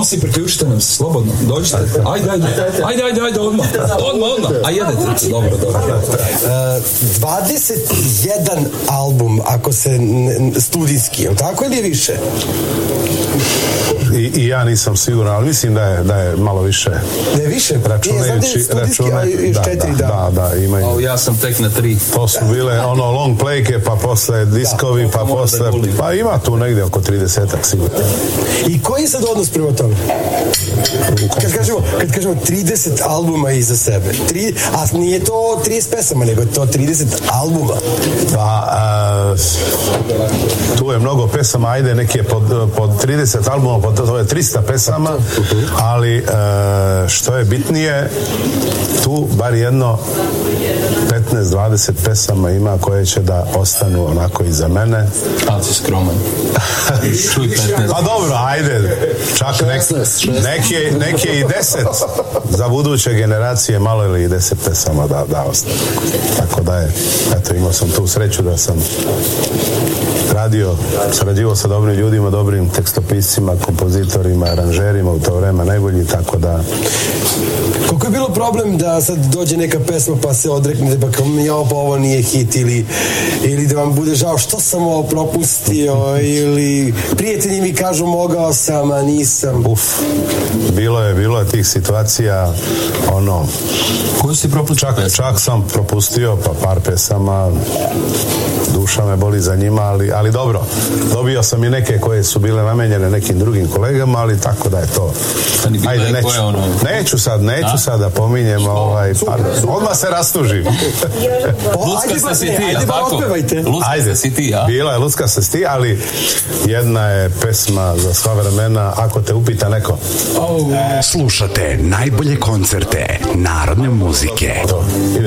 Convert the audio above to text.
Nosi, priključite nam se, slobodno, dođite. Ajde, odmah. A jedete, dobro. 21 album, ako se studijski, je li tako ili je više? I ja nisam siguran, ali mislim da je malo više. Ne više? Računajući, da, imaju. Ja sam tek na 3. To su bile long playke, pa posle diskovi, pa posle... Pa ima tu negdje oko 30-ak sigurno. I koji je sad odnos prema tome? Kad kažemo 30 albuma iza sebe, a nije to 30 pesama, nego je to 30 albuma. Pa, tu je mnogo pesama, ajde, neki je pod 30 albuma, to je 300 pesama, ali što je bitnije, tu bar jedno 15-20 pesama ima koje će da ostanu onako iza mene. Ali si skroman. Čuj 15. Pa dobro, ajde, čak neki i 10 za buduće generacije, malo ili i 10 pesama da ostanu. Tako da je, eto, imao sam tu sreću da sam sarađivao sa dobrim ljudima, dobrim tekstopiscima, kompozitorima, aranžerima u to vreme najbolji, tako da... Koliko je bilo problem da sad dođe neka pesma pa se odreknete, pa ovo nije hit, ili da vam bude žao što sam ovo propustio, ili prijatelji mi kažu mogao sam, a nisam. Bilo je tih situacija, koju si propustio? Čak sam propustio par pesama, duša me boli za njima, ali dobro, dobio sam i neke koje su bile namenjene nekim drugim kolegama, ali tako da je to. Ajde, neću sad da pominjem, odmah se rastužim. Lucka si ti, ajde, tako? Lucka si ti, a? Bila je Lucka si ti, ali jedna je pesma za sva vremena, ako te upita neko. Slušate najbolje koncerte narodne muzike.